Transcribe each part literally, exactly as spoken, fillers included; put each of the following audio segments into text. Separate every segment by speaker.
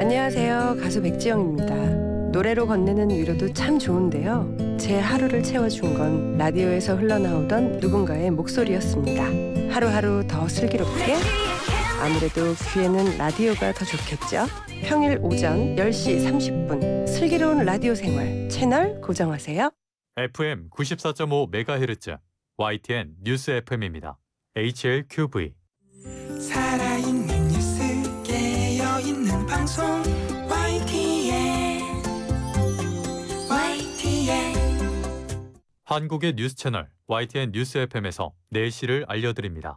Speaker 1: 안녕하세요. 가수 백지영입니다. 노래로 건네는 위로도 참 좋은데요. 제 하루를 채워준 건 라디오에서 흘러나오던 누군가의 목소리였습니다. 하루하루 더 슬기롭게? 아무래도 귀에는 라디오가 더 좋겠죠? 평일 오전 열 시 삼십 분 슬기로운 라디오 생활 채널 고정하세요.
Speaker 2: 에프엠 구십사 점 오 메가헤르츠 와이티엔 뉴스 에프엠입니다. 에이치엘큐브이
Speaker 3: 살아있는 뉴스 깨어있는 방송 와이티엔 와이티엔
Speaker 2: 한국의 뉴스 채널 와이티엔 뉴스 에프엠에서 내일시를 알려드립니다.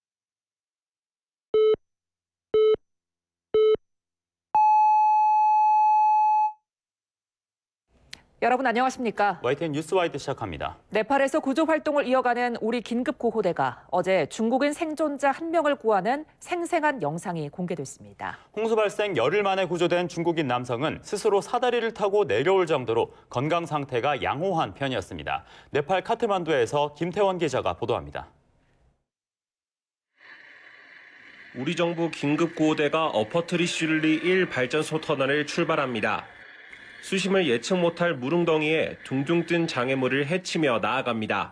Speaker 4: 여러분 안녕하십니까?
Speaker 5: 와이티엔 뉴스와이드 시작합니다.
Speaker 4: 네팔에서 구조 활동을 이어가는 우리 긴급구호대가 어제 중국인 생존자 한 명을 구하는 생생한 영상이 공개됐습니다.
Speaker 5: 홍수 발생 열흘 만에 구조된 중국인 남성은 스스로 사다리를 타고 내려올 정도로 건강 상태가 양호한 편이었습니다. 네팔 카트만두에서 김태원 기자가 보도합니다.
Speaker 6: 우리 정부 긴급구호대가 어퍼트리슐리 일 발전소 터널을 출발합니다. 수심을 예측 못할 물웅덩이에 둥둥 뜬 장애물을 헤치며 나아갑니다.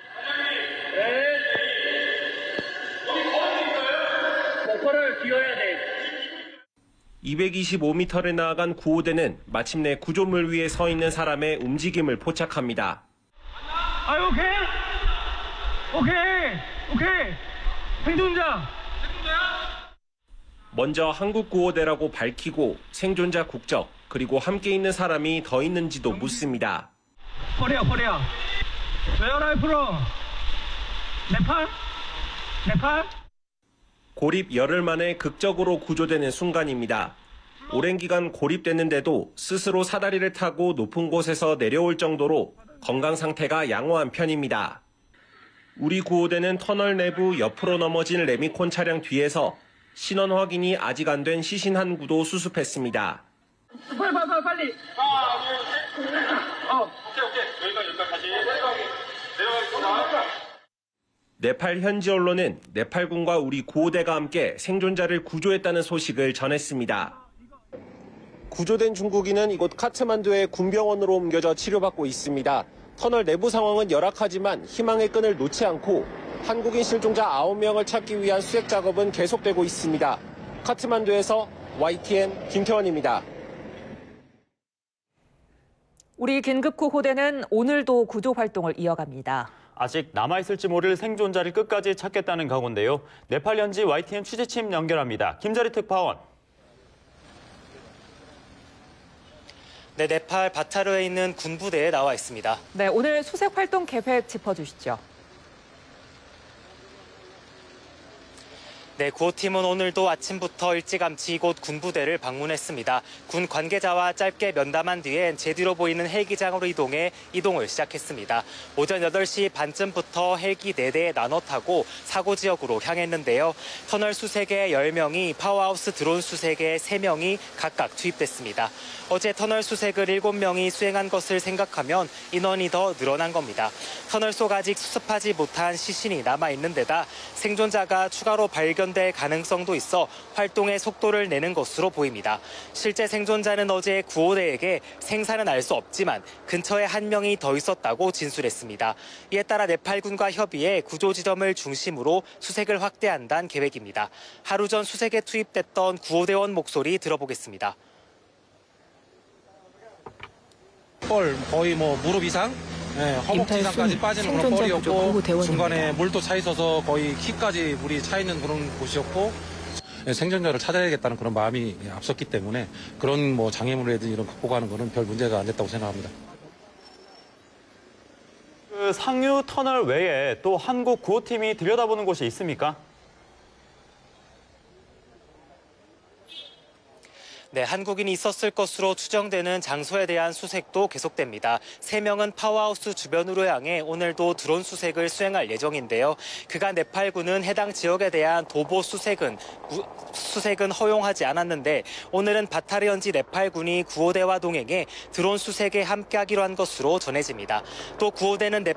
Speaker 6: 이백이십오 미터를 나아간 구호대는 마침내 구조물 위에 서 있는 사람의 움직임을 포착합니다.
Speaker 7: 아, 오케이? 오케이! 오케이! 생존자!
Speaker 6: 먼저 한국 구호대라고 밝히고 생존자 국적, 그리고 함께 있는 사람이 더 있는지도 묻습니다.
Speaker 7: 코리아, 코리아. Where are you from? 네팔? 네팔?
Speaker 6: 고립 열흘 만에 극적으로 구조되는 순간입니다. 오랜 기간 고립됐는데도 스스로 사다리를 타고 높은 곳에서 내려올 정도로 건강 상태가 양호한 편입니다. 우리 구호대는 터널 내부 옆으로 넘어진 레미콘 차량 뒤에서 신원 확인이 아직 안 된 시신 한 구도 수습했습니다.
Speaker 7: 빨리, 빨리, 빨리, 빨리.
Speaker 8: 아, 네, 네. 어, 오케이, 오케이. 여기까지, 여기까지. 내려가겠습니다.
Speaker 6: 네팔 현지 언론은 네팔군과 우리 구호대가 함께 생존자를 구조했다는 소식을 전했습니다. 구조된 중국인은 이곳 카트만두의 군병원으로 옮겨져 치료받고 있습니다. 터널 내부 상황은 열악하지만 희망의 끈을 놓지 않고 한국인 실종자 아홉 명을 찾기 위한 수색 작업은 계속되고 있습니다. 카트만두에서 와이티엔 김태원입니다.
Speaker 4: 우리 긴급구호대는 오늘도 구조 활동을 이어갑니다.
Speaker 5: 아직 남아있을지 모를 생존자를 끝까지 찾겠다는 각오인데요. 네팔 현지 와이티엔 취재팀 연결합니다. 김자리 특파원.
Speaker 9: 네, 네팔 바타르에 있는 군부대에 나와 있습니다.
Speaker 4: 네, 오늘 수색 활동 계획 짚어주시죠.
Speaker 9: 네, 구호팀은 오늘도 아침부터 일찌감치 이곳 군부대를 방문했습니다. 군 관계자와 짧게 면담한 뒤엔 제 뒤로 보이는 헬기장으로 이동해 이동을 시작했습니다. 오전 여덟 시 반쯤부터 헬기 네 대에 나눠 타고 사고 지역으로 향했는데요. 터널 수색에 열 명이, 파워하우스 드론 수색에 세 명이 각각 투입됐습니다. 어제 터널 수색을 일곱 명이 수행한 것을 생각하면 인원이 더 늘어난 겁니다. 터널 속 아직 수습하지 못한 시신이 남아있는 데다 생존자가 추가로 발견 될 가능성도 있어 활동의 속도를 내는 것으로 보입니다. 실제 생존자는 어제 구호대에게 생사는 알 수 없지만 근처에 한 명이 더 있었다고 진술했습니다. 이에 따라 네팔군과 협의해 구조 지점을 중심으로 수색을 확대한다는 계획입니다. 하루 전 수색에 투입됐던 구호대원 목소리 들어보겠습니다.
Speaker 10: 뻘 거의 뭐 무릎 이상, 네, 허벅지 이상까지 빠지는 그런 뻘이었고 중간에 물도 차 있어서 거의 키까지 물이 차 있는 그런 곳이었고 생존자를 찾아야겠다는 그런 마음이 앞섰기 때문에 그런 뭐 장애물이라든지 이런 극복하는 거는 별 문제가 안 됐다고 생각합니다.
Speaker 5: 그 상류 터널 외에 또 한국 구호팀이 들여다보는 곳이 있습니까?
Speaker 9: 네, 한국인이 있었을 것으로 추정되는 장소에 대한 수색도 계속됩니다. 세 명은 파워하우스 주변으로 향해 오늘도 드론 수색을 수행할 예정인데요. 그간 네팔군은 해당 지역에 대한 도보 수색은 수색은 허용하지 않았는데 오늘은 바타르 현지 네팔군이 구호대와 동행해 드론 수색에 함께하기로 한 것으로 전해집니다. 또 구호대는